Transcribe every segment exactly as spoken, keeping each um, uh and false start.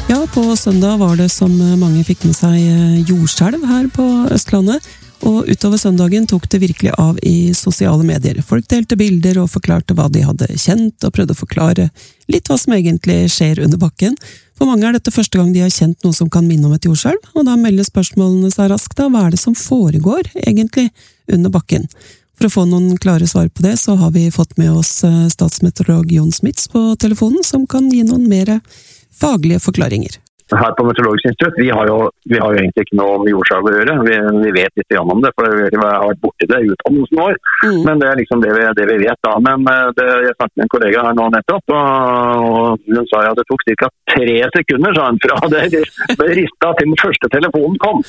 Ja, på søndag var det som mange fikk med seg jordskjelv her på Østlandet, og utover søndagen tok det virkelig av i sosiale medier. Folk delte bilder og forklarte hva de hadde kjent, og prøvde å forklare litt hva som egentlig skjer under bakken. For mange er dette første gang de har kjent noe som kan minne om et jordskjelv, og da melder spørsmålene seg raskt da, hva er det som foregår egentlig under bakken? For å få noen klare svar på det, så har vi fått med oss statsmeteorolog Jon Smits på telefonen, som kan gi noen mer faglige forklaringer. Her på Meteorologisk institutt, vi har jo, vi har jo egentlig ikke noe om jordskjelv å gjøre. Vi, vi vet litt om det, for vi har vært borti det i utdannelsen vår. Mm. Men det er liksom det vi, det vi vet da. Men det, jeg snakket med en kollega her nå nettopp, og hun sa at det tok cirka tre sekunder, sa han, fra det ble ristet til den første telefonen kom.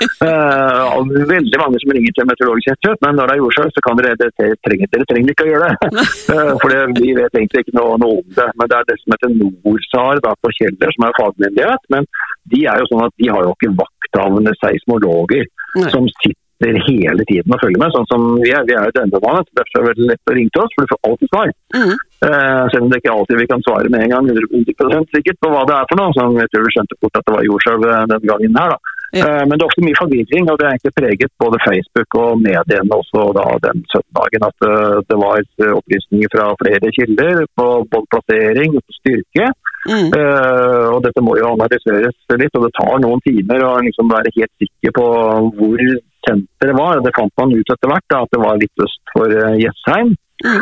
uh, veldig mange som ringer til Meteorologisk institutt, men når det er jordskjelv, så kan dere, dere, trenger, dere trenger ikke å gjøre det. uh, for det, vi vet egentlig ikke noe, noe om det. Men det er det som heter NORSAR da, på Kjeller, som er fagmyndighet. Men de er jo sånn at de har jo ikke vakthavende seismologer Nei. Som sitter hele tiden og følger med, sånn som vi er. Vi er jo denne mannen, derfor er det veldig lett å ringe til oss, for du får alltid svar. Mm. Uh, selv om det ikke alltid vi kan svare med en gang, hundre prosent sikkert på hva det er for noe. Så jeg tror du skjønte fort at det var jordskjelv den gangen her da. Ja. Uh, men det er ofte mye forvirring, og det er egentlig preget både Facebook og mediene også da den søndagen, at uh, det var opplysninger fra flere kilder på både plassering og styrke. Mm. Uh, og dette må jo analyseres litt, og det tar noen timer å liksom være helt sikker på hvor senteret var. Det fant man ut etter hvert da, at det var litt øst for uh, Jessheim, mm.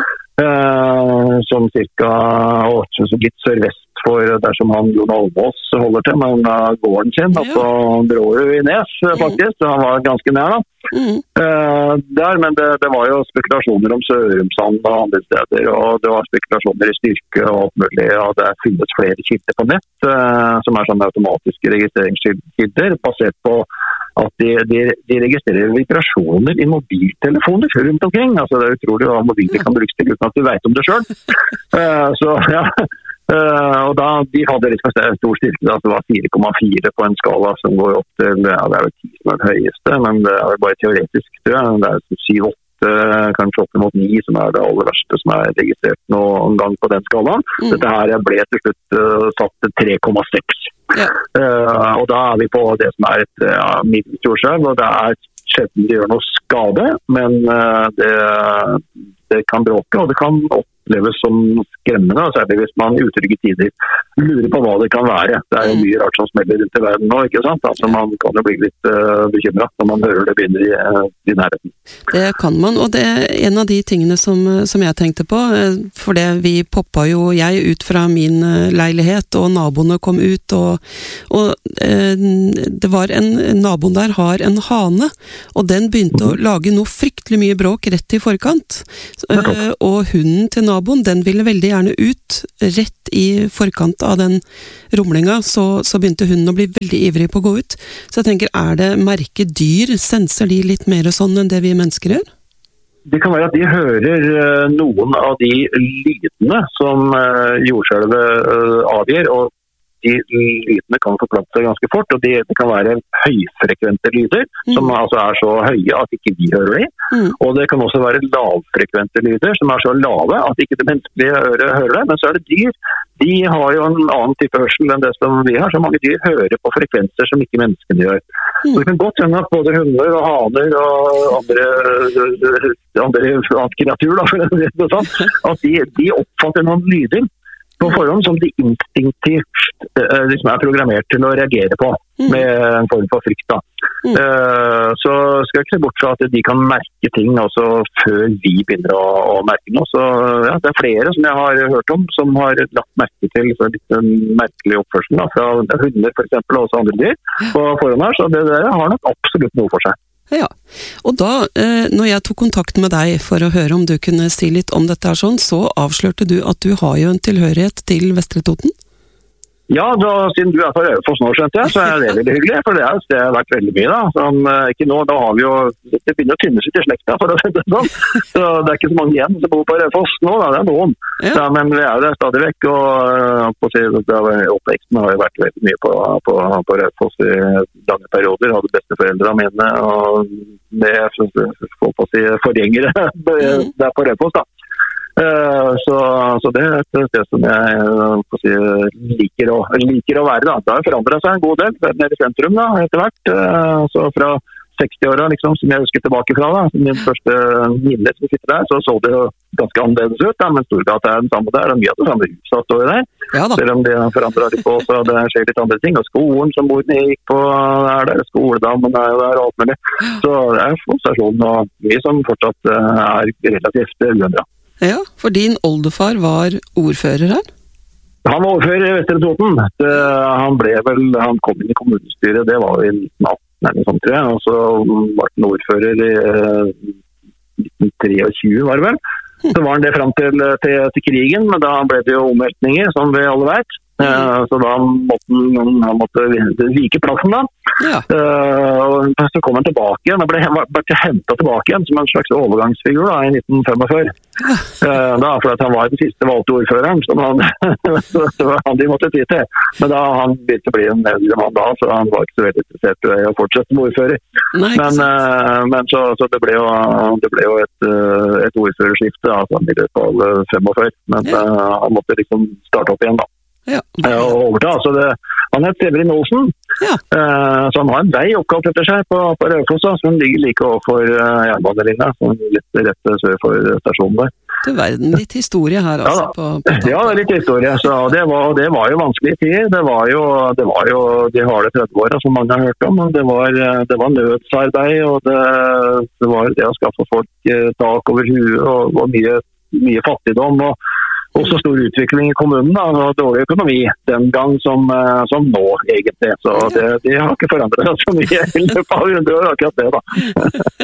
uh, som cirka å, litt sørvest for der som han Jon Almås holder til, men uh, gården sin, ja. Altså Brårud i Nes faktisk, så han var ganske nær da. Mm. Uh, der, men det, det var jo spekulasjoner om Sørumsand og andre steder, og det var spekulasjoner i styrke og alt mulig, og det finnes flere kilder på nett, uh, som er sånne automatiske registreringskilder, basert på at de, de, de registrerer vibrasjoner i mobiltelefoner rundt omkring. Altså det er utrolig hva mobiler kan brukes til uten at du vet om det selv. Uh, så ja, uh, og da de hadde liksom stor styrke, da, det var fire komma fire på en skala som går opp til, ja, det er jo ti som er det høyeste, men det er bare teoretisk, tror jeg. Det er syv åtte, kanskje opp mot ni som er det aller verste som er registrert noen gang på den skalaen. Mm. Dette her ble til slutt uh, satt til tre komma seks. Ja. Uh, og da er vi på det som er et uh, middels jordskjelv, og det er sjelden det gjør noe skade, men uh, det, det kan bråke, og det kan oppleves som skremmende, særlig hvis man i utrygge tider lurer på hva det kan være. Det er jo mye rart som smeller rundt i verden nå, ikke sant? Altså man kan jo bli litt uh, bekymret når man hører det begynner i, uh, i nærheten. Det kan man, og det er en av de tingene som, som jeg tenkte på, for det vi poppa jo jeg ut fra min leilighet, og naboene kom ut, og, og uh, det var en, naboen der har en hane, og den begynte mm-hmm. å lage noe fryktelig mye bråk rett i forkant, uh, og hunden til naboen, den ville veldig gjerne ut rett i forkant av den rumlinga, så, så begynte hunden å bli veldig ivrig på å gå ut. Så jeg tenker, er det merke dyr? Senser de litt mer sånn enn det vi mennesker gjør? Det kan være at de hører uh, noen av de lydene som uh, jordskjelvet uh, avgir, og de lydene kan forplante seg ganske fort, og de, det kan være høyfrekvente lyder, mm. som altså er så høye at ikke vi hører det. Mm. Og det kan også være lavfrekvente lyder, som er så lave at ikke det menneskelige øret hører det. Men så er det dyr. De har jo en annen type hørsel enn det som vi har, så mange dyr hører på frekvenser som ikke menneskene gjør. Mm. Så det kan godt hende at både hunder og haner og andre, andre kreatur, da, for det er sånn, at de, de oppfatter noen lyder på forhånd som de instinktivt uh, liksom er programmert til å reagere på mm. med en form for frykt. Da. Mm. Uh, så skal jeg ikke se bort fra at de kan merke ting også før vi begynner å, å merke noe. Så ja, det er flere som jeg har hørt om som har lagt merke til så litt merkelig oppførsel da, fra hunder for eksempel, og også andre dyr på forhånd her. Så det der har nok absolutt noe for seg. Ja, og da, eh, når jeg tok kontakt med deg for å høre om du kunne si litt om dette her sånn, så avslørte du at du har jo en tilhørighet til Vestre Toten? Ja, da, siden du er på Raufoss nå, skjønte jeg, så er det veldig hyggelig, for det har det har vært veldig mye da. Som, ikke nå, da har vi jo, det begynner å tynne seg til slekta, for å si det sånn. Så det er ikke så mange igjen som bor på Raufoss nå, da, det er noen. Ja. Ja, men vi er jo der stadig vekk, og på å si, oppveksten har jo vært veldig mye på, på, på Raufoss i lange perioder. Jeg hadde besteforeldrene mine, og med, får på å si, forgjengere der på Raufoss da. Uh, så, så det er et sted som jeg uh, si, liker, å, liker å være. Da. Det har forandret seg en god del nede i sentrum da, etter hvert. Uh, så fra seksti-åra, liksom, som jeg husker tilbake fra, da, min første minne som sitter der, så så det jo ganske annerledes ut, da, men Storgata er den samme der, og mye av det samme huset står der. Ja, selv om det har forandret litt på, så det skjer litt andre ting, og skolen som mordene gikk på er der, skoledammen er jo der, og alt mulig. Så det er stasjonen og mye som fortsatt uh, er relativt uendret. Ja, for din oldefar var ordfører her? Han var ordfører i Vestre Toten. Det, han ble vel, han kom inn i kommunestyret, det var jo i nitten atten, eller sånt, tror jeg. Og så var han ordfører i eh, nitten tjuetre, var det vel. Så var han det frem til, til, til krigen, men da ble det jo omveltninger, som vi alle vet. Uh, så da måtte han, han måtte vike plassen da. Ja. Uh, og så kom han tilbake igjen. Han ble, ble hentet tilbake igjen som en slags overgangsfigur da, i nitten femogfyrre. Ja. Uh, da, for at han var den siste valgte ordføreren, som han, det var han de måtte ty til. Men da han begynte å bli en eldre mann da, så han var ikke så veldig interessert i å fortsette med ordfører. Nei, men uh, men så, så det ble jo, det ble jo et, et ordførerskifte da, sånn i løpet av femogfyrre. Men ja. uh, han måtte liksom starte opp igjen da. Ja. Og overta, så det, han het Severin Olsen, ja. uh, så han har en vei oppkalt etter seg på, på Raufoss, som ligger like overfor uh, jernbanelinja, litt rett sør for stasjonen der. Det er verden, litt historie her altså. Ja, på, på ja, det er litt historie, så det var, det var jo vanskelige tider, det var jo, det var jo de harde tretti-åra som mange har hørt om, men det var, det var nødsarbeid, og det, det var det å skaffe folk uh, tak over huet, og, og mye, mye fattigdom, og også stor utvikling i kommunen, da, og dårlig økonomi den gang som, som nå, egentlig. Så det, det har ikke forandret så mye i løpet av hundre år, akkurat det, da.